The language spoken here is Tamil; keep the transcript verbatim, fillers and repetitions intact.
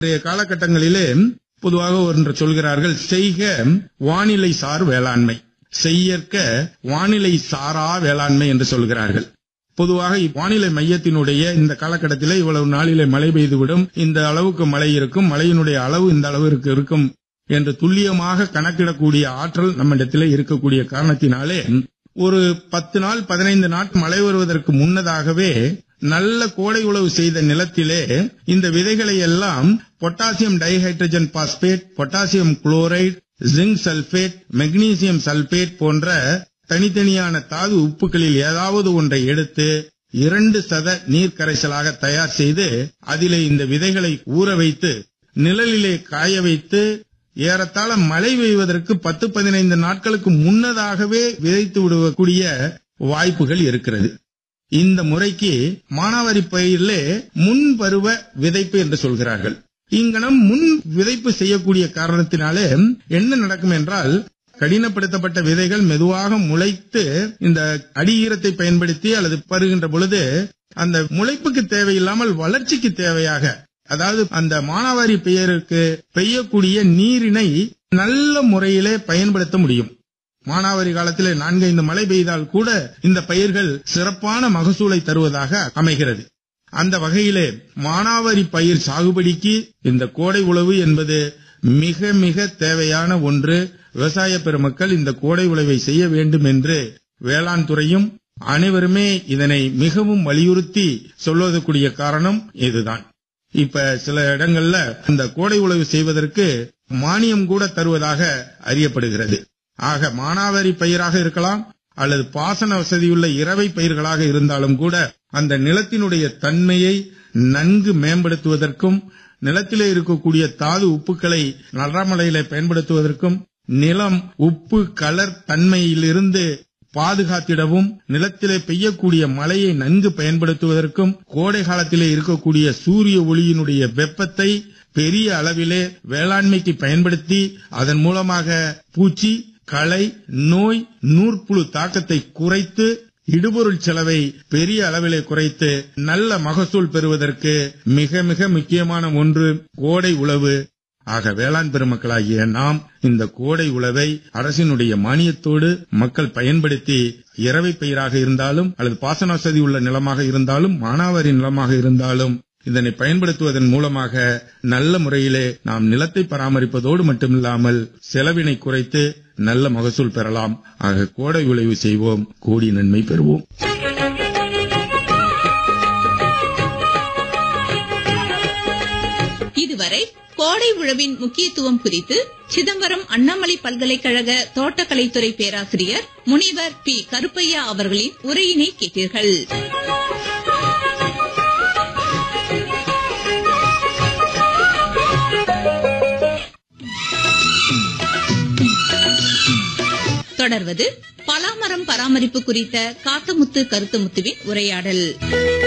காலகட்டங்களிலே பொதுவாக ஒன்று சொல்கிறார்கள், செய்க வானிலை சார் வேளாண்மை, செய்யற்க வானிலை சாரா வேளாண்மை என்று சொல்கிறார்கள். பொதுவாக வானிலை மையத்தினுடைய இந்த காலகட்டத்திலே இவ்வளவு நாளிலே மழை பெய்துவிடும், இந்த அளவுக்கு மழை இருக்கும், மழையினுடைய அளவு இந்த அளவிற்கு இருக்கும் என்று துல்லியமாக கணக்கிடக்கூடிய ஆற்றல் நம்மிடத்திலே இருக்கக்கூடிய காரணத்தினாலே ஒரு பத்து நாள் பதினைந்து நாள் மழை வருவதற்கு முன்னதாகவே நல்ல கோடை உழவு செய்த நிலத்திலே இந்த விதைகளை எல்லாம் potassium dihydrogen phosphate, potassium chloride, zinc sulphate, magnesium sulphate போன்ற தனித்தனியான தாது உப்புகளில் ஏதாவது ஒன்றை எடுத்து இரண்டு சத நீர் கரைசலாக தயார் செய்து அதிலே இந்த விதைகளை ஊற வைத்து நிழலிலே காய வைத்து ஏறத்தாழ மழை பெய்வதற்கு பத்து பதினைந்து நாட்களுக்கு முன்னதாகவே விதைத்து விடக்கூடிய வாய்ப்புகள் இருக்கிறது. இந்த முறைக்கு மானாவாரி பயிரிலே முன்பருவ விதைப்பு என்று சொல்கிறார்கள். இங்கனம் முன் விதைப்பு செய்யக்கூடிய காரணத்தினாலே என்ன நடக்கும் என்றால், கடினப்படுத்தப்பட்ட விதைகள் மெதுவாக முளைத்து இந்த அடி ஈரத்தை பயன்படுத்தி அல்லது பருகின்ற பொழுது அந்த முளைப்புக்கு தேவையில்லாமல் வளர்ச்சிக்கு தேவையாக, அதாவது அந்த மானாவாரி பயிருக்கு பெய்யக்கூடிய நீரினை நல்ல முறையிலே பயன்படுத்த முடியும். மானாவாரி காலத்திலே நான்கைந்து மழை பெய்தால் கூட இந்த பயிர்கள் சிறப்பான மகசூலை தருவதாக அமைகிறது. அந்த வகையிலே மானாவாரி பயிர் சாகுபடிக்கு இந்த கோடை உழவு என்பது மிக மிக தேவையான ஒன்று. விவசாய பெருமக்கள் இந்த கோடை உழவை செய்ய வேண்டும் என்று வேளாண் துறையும் அனைவருமே இதனை மிகவும் வலியுறுத்தி சொல்வதற்குரிய காரணம் இதுதான். இப்ப சில இடங்கள்ல இந்த கோடை உழவு செய்வதற்கு மானியம் கூட தருவதாக அறியப்படுகிறது. ஆக மானாவாரி பயிராக இருக்கலாம் அல்லது பாசன வசதியுள்ள இரவை பயிர்களாக இருந்தாலும் கூட அந்த நிலத்தினுடைய தன்மையை நன்கு மேம்படுத்துவதற்கும், நிலத்திலே இருக்கக்கூடிய தாது உப்புக்களை நலமலையில பயன்படுத்துவதற்கும், நிலம் உப்பு கலர் தன்மையிலிருந்து பாதுகாத்திடவும், நிலத்திலே பெய்யக்கூடிய மழையை நன்கு பயன்படுத்துவதற்கும், கோடை காலத்திலே இருக்கக்கூடிய சூரிய ஒளியினுடைய வெப்பத்தை பெரிய அளவிலே வேளாண்மைக்கு பயன்படுத்தி அதன் மூலமாக பூச்சி, களை, நோய், நூற்புழு தாக்கத்தை குறைத்து இடுபொருள் செலவை பெரிய அளவிலே குறைத்து நல்ல மகசூல் பெறுவதற்கு மிக மிக முக்கியமான ஒன்று கோடை உழவு. ஆக வேளாண் பெருமக்களாகிய நாம் இந்த கோடை உழவை அரசினுடைய மானியத்தோடு மக்கள் பயன்படுத்தி இரவை பயிராக இருந்தாலும் அல்லது பாசன வசதி உள்ள நிலமாக இருந்தாலும் மானாவாரி நிலமாக இருந்தாலும் இதனை பயன்படுத்துவதன் மூலமாக நல்ல முறையிலே நாம் நிலத்தை பராமரிப்பதோடு மட்டுமில்லாமல் செலவினை குறைத்து நல்ல மகசூல் பெறலாம். ஆக கோடை உழவு செய்வோம், கோடி நன்மை பெறுவோம். இதுவரை கோடை உழவின் முக்கியத்துவம் குறித்து சிதம்பரம் அண்ணாமலை பல்கலைக்கழக தோட்டக்கலைத்துறை பேராசிரியர் முனைவர் பி கருப்பையா அவர்களின் உரையினை கேட்டீர்கள். தொடர்வது பலாமரம் பராமரிப்பு குறித்த காத்தமுத்து கருத்துமுத்துவின் உரையாடல்.